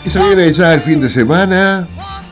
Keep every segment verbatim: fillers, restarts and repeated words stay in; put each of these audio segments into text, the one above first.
Y se viene ya el fin de semana.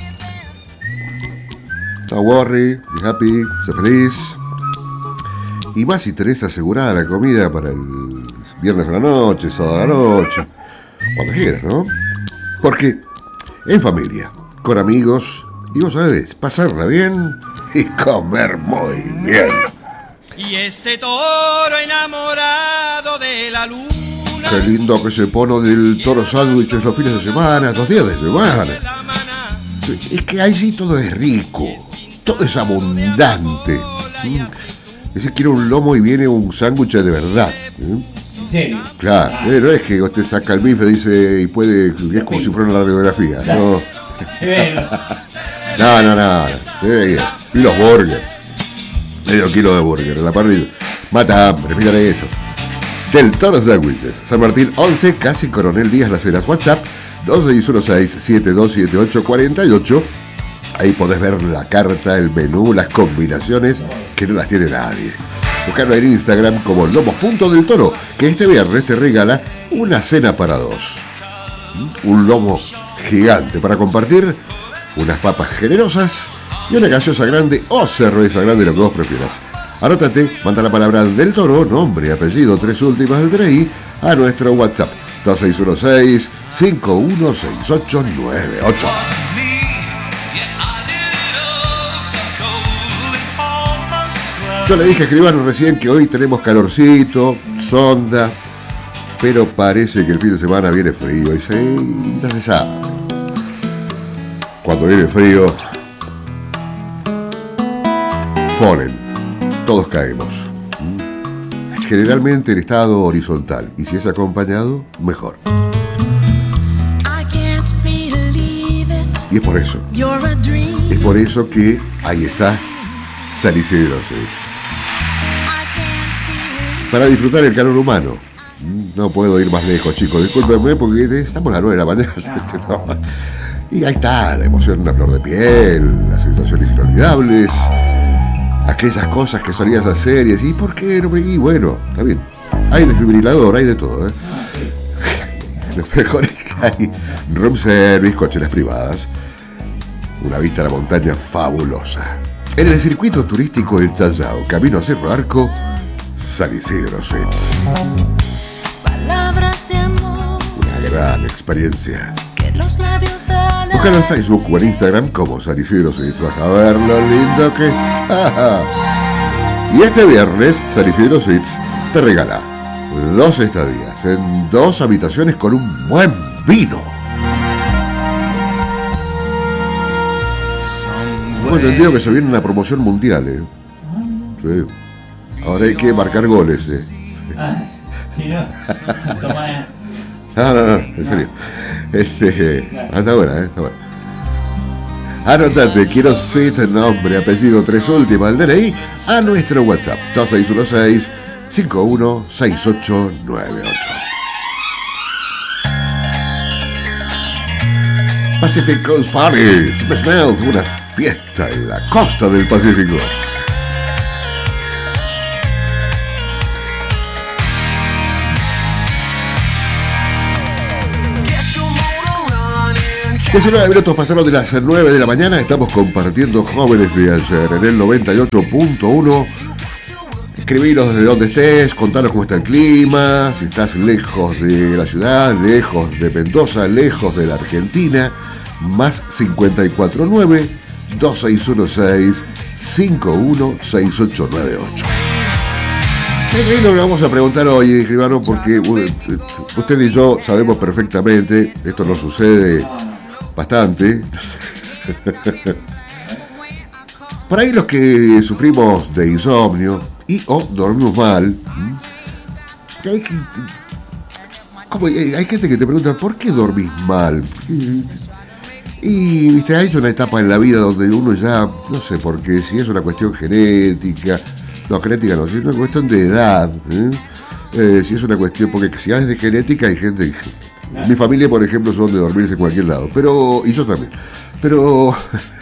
No worry, be happy, sé feliz. Y más si tenés asegurada la comida para el viernes a la noche, sábado a la noche, cuando quieras, ¿no? Porque en familia, con amigos, y vos sabés, pasarla bien y comer muy bien. Y ese toro enamorado de la luna. Qué lindo que se pone del Toro Sándwiches los fines de semana, dos días de semana. Es que allí todo es rico, todo es abundante. Es decir, quiere un lomo y viene un sándwich de verdad. ¿En serio? Claro, eh, no es que usted saca el bife, dice, y puede, es como si fuera una radiografía. No, no, no, no. Eh, y los burgers. Medio kilo de burger en la parrilla. Mata hambre, mira esas. Del Toro Sándwiches, San Martín once, casi Coronel Díaz Las Heras. WhatsApp dos seis uno seis, siete dos siete ocho, cuatro ocho. Ahí podés ver la carta, el menú, las combinaciones que no las tiene nadie. Buscarlo en Instagram como lomos punto del toro, que este viernes te regala una cena para dos. Un lomo gigante para compartir, unas papas generosas y una gaseosa grande o cerveza grande, lo que vos prefieras. Anótate, manda la palabra del toro, nombre, apellido, tres últimas del D N I a nuestro WhatsApp dos seis uno seis, cinco uno seis ocho nueve ocho. Yo le dije a Escribano recién que hoy tenemos calorcito, sonda, pero parece que el fin de semana viene frío y se, ya se sabe. Cuando viene frío, fallen, todos caemos. Generalmente en estado horizontal, y si es acompañado, mejor. Y es por eso, es por eso que ahí está San Isidro Sweets. Para disfrutar el calor humano. No puedo ir más lejos, chicos, discúlpenme porque estamos a las nueve de la mañana. No. Y ahí está, la emoción, una flor de piel, las sensaciones inolvidables, aquellas cosas que solías hacer y decís, ¿por qué no me...? Y bueno, está bien, hay desfibrilador, hay de todo, ¿eh? Lo mejor es que hay room service, cocheras privadas, una vista a la montaña fabulosa. En el circuito turístico del Chayao, camino a Cerro Arco, San Isidro Sweets. Palabras de amor. Una gran experiencia. Que los labios dan. Búscalo en Facebook o en Instagram como San Isidro Sweets. Vas a ver lo lindo que está. Y este viernes, San Isidro Sweets te regala dos estadías en dos habitaciones con un buen vino. Tengo entendido que se viene una promoción mundial, ¿eh? Sí. Ahora hay que marcar goles, ¿eh? Sí. Ah, si no, toma. No, no, no, en serio. Este, anda buena, ¿eh? Está buena. Anotate, quiero suite, nombre, apellido, tres últimas del D N I a nuestro WhatsApp dos seis uno seis, cinco uno seis ocho nueve ocho. Pacific Coast Parties, Smells, una fiesta en la costa del Pacífico. diecinueve minutos pasaron de las nueve de la mañana. Estamos compartiendo Jóvenes de Ayer en el noventa y ocho punto uno. Escribinos desde donde estés, contanos cómo está el clima, si estás lejos de la ciudad, lejos de Mendoza, lejos de la Argentina. Más cincuenta y cuatro nueve, dos seis uno seis, cinco uno seis ocho nueve ocho. Qué lindo le vamos a preguntar hoy, Escribano, porque usted y yo sabemos perfectamente, esto nos sucede bastante. Por ahí los que sufrimos de insomnio y o dormimos mal, hay, que, como, hay gente que te pregunta, ¿por qué dormís mal? Y viste, hay una etapa en la vida donde uno ya, no sé por qué, si es una cuestión genética, no, genética no, si es una cuestión de edad, ¿eh? Eh, si es una cuestión, porque si es de genética hay gente, mi familia por ejemplo son de dormirse en cualquier lado, pero, y yo también, pero,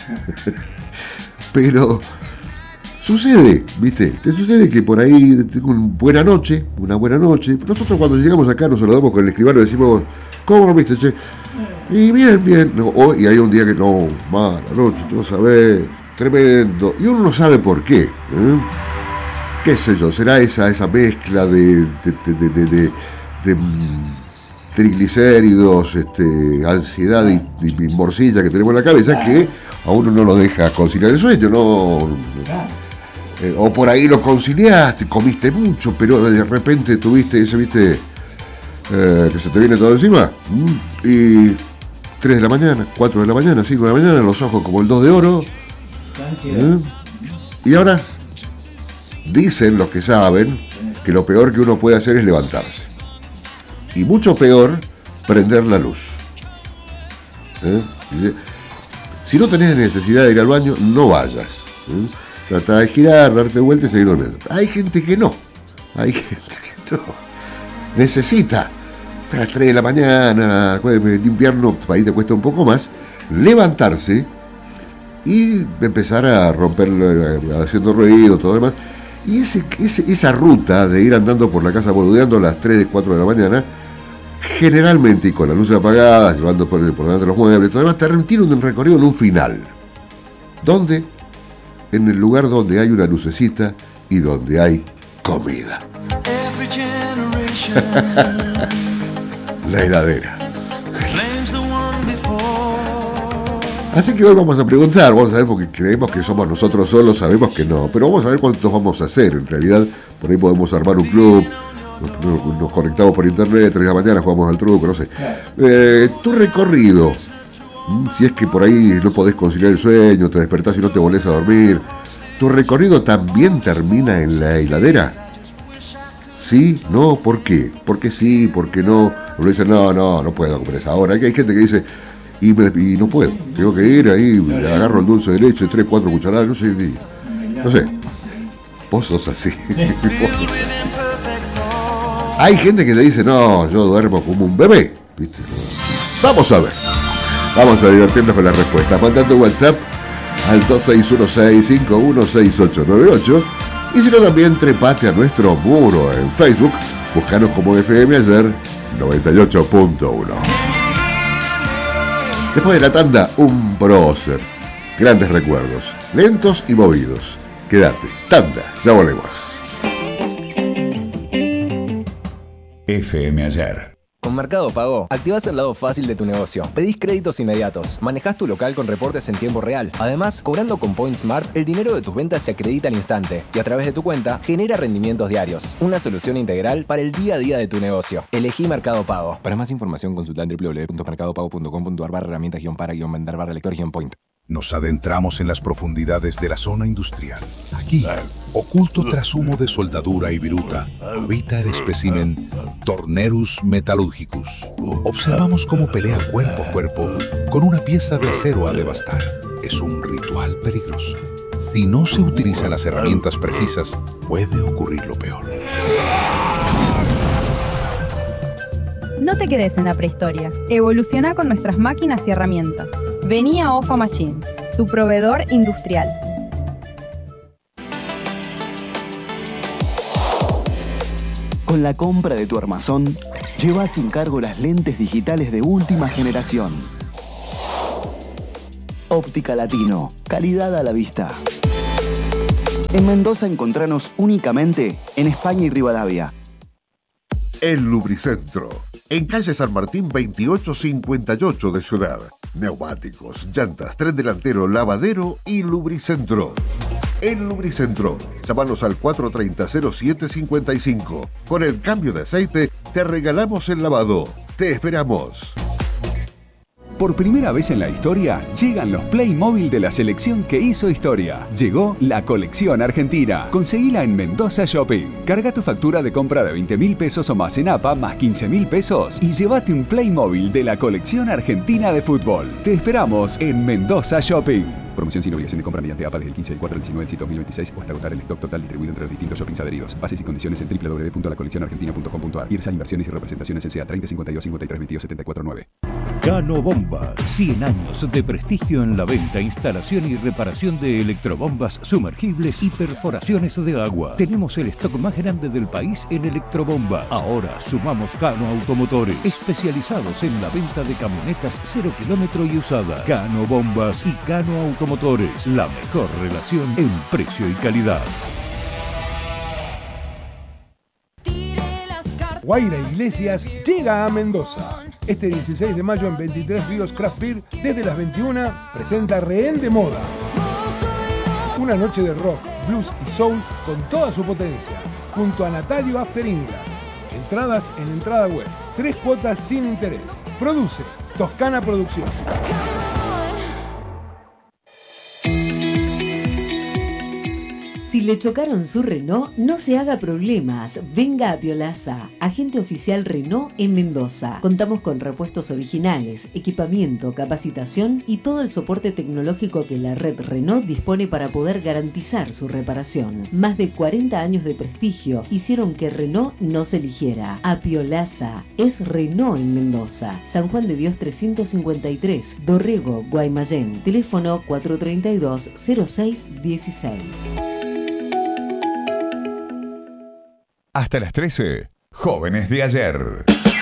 pero, sucede, viste, te sucede que por ahí, una buena noche, una buena noche, nosotros cuando llegamos acá nos saludamos con el escribano y decimos, ¿cómo dormiste, che? Y bien, bien. No, oh, y hay un día que no, mala noche, tú no sabes, tremendo. Y uno no sabe por qué. ¿eh? ¿Qué sé yo? ¿Será esa, esa mezcla de, de, de, de, de, de, de mm, triglicéridos, este, ansiedad y, y morcilla que tenemos en la cabeza que a uno no lo deja conciliar el sueño? No, eh, o por ahí lo conciliaste, comiste mucho, pero de repente tuviste ese, viste, eh, que se te viene todo encima. ¿Mm? Y tres de la mañana, cuatro de la mañana, cinco de la mañana, los ojos como el dos de oro. ¿Eh? Y ahora dicen los que saben que lo peor que uno puede hacer es levantarse. Y mucho peor, prender la luz. ¿Eh? Si no tenés necesidad de ir al baño, no vayas. ¿Eh? Trata de girar, darte vuelta y seguir durmiendo. Hay gente que no. Hay gente que no. Necesita, a las tres de la mañana, en invierno, ahí te cuesta un poco más, levantarse y empezar a romper, haciendo ruido, todo demás. Y ese, ese, esa ruta de ir andando por la casa boludeando a las tres, cuatro de la mañana, generalmente y con las luces apagadas, llevando por, por delante de los muebles, todo demás, te tiene un recorrido en un final. ¿Dónde? En el lugar donde hay una lucecita y donde hay comida. La heladera. Así que hoy vamos a preguntar, vamos a ver, porque creemos que somos nosotros solos, sabemos que no, pero vamos a ver cuántos vamos a hacer. En realidad, por ahí podemos armar un club, nos, nos conectamos por internet, tres de la mañana jugamos al truco, no sé. Eh, tu recorrido, si es que por ahí no podés conciliar el sueño, te despertás y no te volvés a dormir, ¿tu recorrido también termina en la heladera? ¿Sí? ¿No? ¿Por qué? ¿Por qué sí? ¿Por qué no? O lo dicen, no, no, no puedo comer esa hora. Hay gente que dice, y, me, y no puedo, tengo que ir ahí, le agarro el dulce de leche, tres, cuatro cucharadas, no sé, y, no sé. Vos sos así. Hay gente que te dice, no, yo duermo como un bebé, ¿viste? Vamos a ver. Vamos a divertirnos con la respuesta. Mandando WhatsApp al dos seis uno seis, cinco uno seis ocho nueve ocho. Y si no, también trepate a nuestro muro en Facebook. Búscanos como F M Ayer noventa y ocho punto uno. Después de la tanda, un prócer. Grandes recuerdos, lentos y movidos. Quédate, tanda, ya volvemos. F M Ayer. Con Mercado Pago, activás el lado fácil de tu negocio. Pedís créditos inmediatos, manejás tu local con reportes en tiempo real. Además, cobrando con Point Smart, el dinero de tus ventas se acredita al instante y a través de tu cuenta genera rendimientos diarios. Una solución integral para el día a día de tu negocio. Elegí Mercado Pago. Para más información, consulta en w w w punto mercado pago punto com punto a r barra herramientas guión para guión vender barra lector guión point. Nos adentramos en las profundidades de la zona industrial. Aquí, oculto tras humo de soldadura y viruta, habita el espécimen Tornerus metallurgicus. Observamos cómo pelea cuerpo a cuerpo con una pieza de acero a devastar. Es un ritual peligroso. Si no se utilizan las herramientas precisas, puede ocurrir lo peor. No te quedes en la prehistoria. Evoluciona con nuestras máquinas y herramientas. Vení a Ofa Machines, tu proveedor industrial. Con la compra de tu armazón, lleva sin cargo las lentes digitales de última generación. Óptica Latino, calidad a la vista. En Mendoza encontranos únicamente en España y Rivadavia. El Lubricentro, en calle San Martín veintiocho cincuenta y ocho de Ciudad. Neumáticos, llantas, tren delantero, lavadero y Lubricentro. El Lubricentro. Llámanos al cuatro tres cero, cero siete cinco cinco. Con el cambio de aceite te regalamos el lavado. Te esperamos. Por primera vez en la historia, llegan los Playmobil de la selección que hizo historia. Llegó la colección argentina. Conseguila en Mendoza Shopping. Carga tu factura de compra de veinte mil pesos o más en A P A más quince mil pesos y llévate un Playmobil de la colección argentina de fútbol. Te esperamos en Mendoza Shopping. Promoción sin obligación de compra mediante A P A desde el quince del cuatro del diecinueve del siete dos mil veintiséis o hasta agotar el stock total distribuido entre los distintos shoppings adheridos. Bases y condiciones en w w w punto la colección argentina punto com punto a r. Irsa Inversiones y Representaciones S A treinta cincuenta y dos cincuenta y tres veintidós setenta y cuatro nueve. Cano Bombas, cien años de prestigio en la venta, instalación y reparación de electrobombas sumergibles y perforaciones de agua. Tenemos el stock más grande del país en electrobombas. Ahora sumamos Cano Automotores, especializados en la venta de camionetas cero kilómetro y usadas. Cano Bombas y Cano Automotores, la mejor relación en precio y calidad. Guaira Iglesias llega a Mendoza. Este dieciséis de mayo en veintitrés Ríos Craft Beer, desde las veintiuna, presenta Rehén de Moda. Una noche de rock, blues y soul con toda su potencia, junto a Natalio Afteringa. Entradas en entrada web. Tres cuotas sin interés. Produce Toscana Producción. Si le chocaron su Renault, no se haga problemas. Venga a Piolaza, agente oficial Renault en Mendoza. Contamos con repuestos originales, equipamiento, capacitación y todo el soporte tecnológico que la red Renault dispone para poder garantizar su reparación. Más de cuarenta años de prestigio hicieron que Renault nos eligiera. A Piolaza es Renault en Mendoza. San Juan de Dios trescientos cincuenta y tres, Dorrego, Guaymallén. Teléfono cuatro tres dos, cero seis uno seis. Hasta las trece, Jóvenes de Ayer.